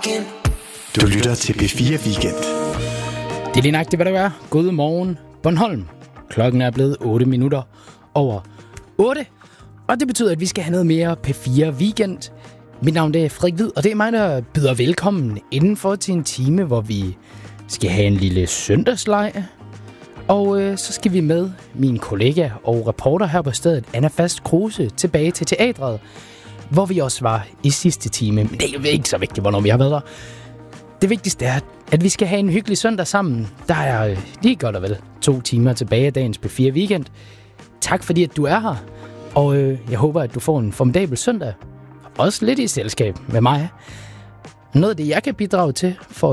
Du lytter til P4 Weekend. Det er lige nøjagtigt, hvad det er. God morgen, Bornholm. Klokken er blevet 8 minutter over 8. Og det betyder, at vi skal have noget mere P4 Weekend. Mit navn er Frederik Hvid, og det er mig, der byder velkommen indenfor til en time, hvor vi skal have en lille søndagslej. Og så skal vi med min kollega og reporter her på stedet, Anna Fast Kruse, tilbage til teatret, hvor vi også var i sidste time. Men det er ikke så vigtigt, hvornår vi har været der. Det vigtigste er, at vi skal have en hyggelig søndag sammen. Der er lige godt og vel 2 timer tilbage af dagens P4 Weekend. Tak fordi, at du er her. Og jeg håber, at du får en formidabel søndag. Også lidt i selskab med mig. Noget af det, jeg kan bidrage til for